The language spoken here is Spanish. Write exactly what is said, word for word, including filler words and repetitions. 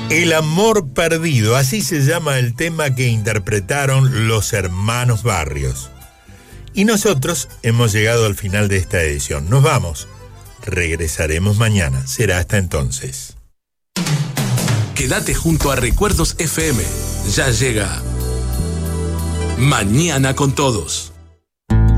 El amor perdido, así se llama el tema que interpretaron los hermanos Barrios. Y nosotros hemos llegado al final de esta edición. Nos vamos. Regresaremos mañana. Será hasta entonces. Quédate junto a Recuerdos F M. Ya llega Mañana con Todos.